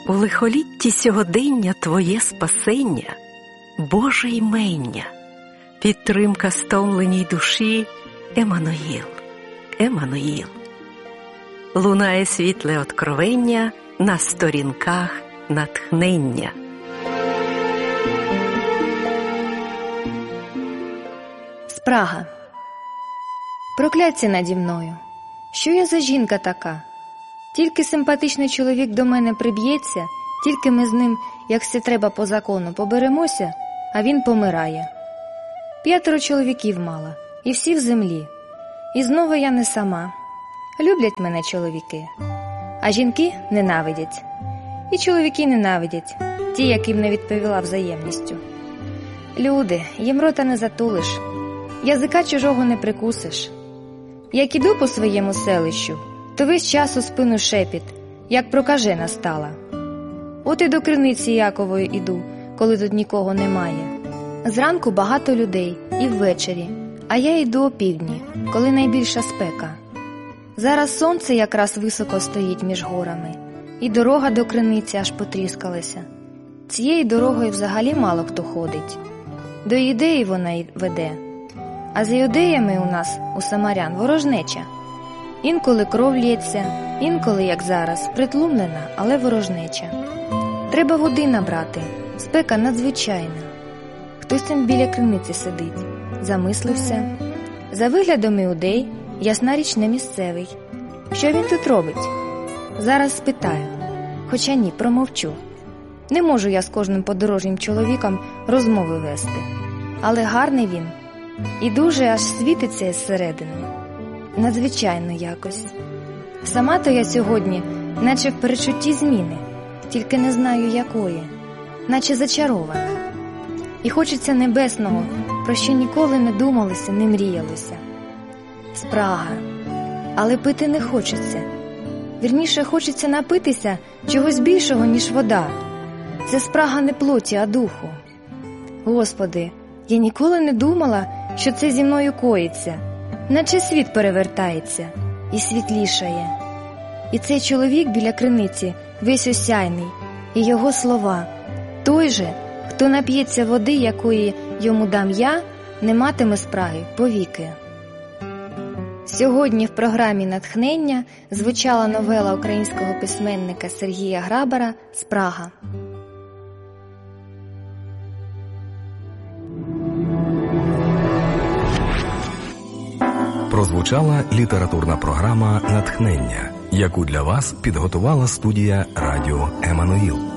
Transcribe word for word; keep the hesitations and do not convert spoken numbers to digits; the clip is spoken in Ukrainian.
У лихолітті сьогодення твоє спасення, Боже ймення, підтримка стомленій душі, Еммануїл, Еммануїл. Лунає світле откровення на сторінках натхнення. Спрага. Прокляття наді мною. Що я за жінка така? Тільки симпатичний чоловік до мене приб'ється, тільки ми з ним, як все треба по закону, поберемося, а він помирає. П'ятеро чоловіків мала, і всі в землі. І знову я не сама. Люблять мене чоловіки, а жінки ненавидять. І чоловіки ненавидять, ті, яким не відповіла взаємністю. Люди, їм рота не затулиш, язика чужого не прикусиш. Як іду по своєму селищу, то весь час у спину шепіт, як прокаже настала. От і до криниці Якової іду, коли тут нікого немає. Зранку багато людей і ввечері, а я йду опівдні, коли найбільша спека. Зараз сонце якраз високо стоїть між горами, і дорога до криниці аж потріскалася. Цією дорогою взагалі мало хто ходить. До Юдеї вона й веде. А з юдеями у нас, у самарян, ворожнеча. Інколи кров лється, інколи, як зараз, притлумлена, але ворожнеча. Треба води набрати, спека надзвичайна. Хтось там біля криниці сидить, замислився. За виглядом іудей, ясна річ, не місцевий. Що він тут робить? Зараз спитаю, хоча ні, промовчу. Не можу я з кожним подорожнім чоловіком розмови вести. Але гарний він. І дуже аж світиться зсередини. Надзвичайно якось. Сама-то я сьогодні, наче в перечутті зміни, тільки не знаю якої, наче зачарована. І хочеться небесного, про що ніколи не думалося, не мріялося. Спрага. Але пити не хочеться. Вірніше, хочеться напитися чогось більшого, ніж вода. Це спрага не плоті, а духу. Господи, я ніколи не думала, що це зі мною коїться, наче світ перевертається і світлішає. І цей чоловік біля криниці весь осяйний, і його слова. Той же, хто нап'ється води, якої йому дам я, не матиме спраги повіки. Сьогодні в програмі «Натхнення» звучала новела українського письменника Сергія Грабара «Спрага». Прозвучала літературна програма «Натхнення», яку для вас підготувала студія радіо «Еммануїл».